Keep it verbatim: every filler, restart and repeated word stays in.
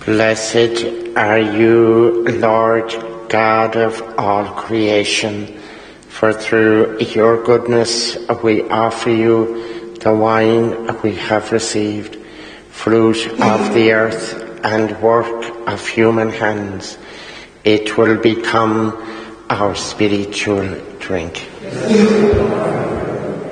Blessed are you, Lord God of all creation, for through your goodness we offer you the wine we have received, fruit of the earth and work of human hands. It will become our spiritual drink.